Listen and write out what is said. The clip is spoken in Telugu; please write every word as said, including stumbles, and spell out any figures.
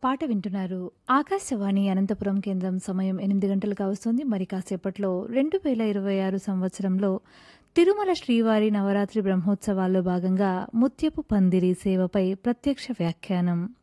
పాట వింటున్నారు. ఆకాశవాణి అనంతపురం కేంద్రం సమయం ఎనిమిది గంటలు కావస్తుంది. మరి కాసేపట్లో రెండు వేల ఇరవై ఆరు సంవత్సరంలో తిరుమల శ్రీవారి నవరాత్రి బ్రహ్మోత్సవాల్లో భాగంగా ముత్యపు పందిరి సేవపై ప్రత్యక్ష వ్యాఖ్యానం.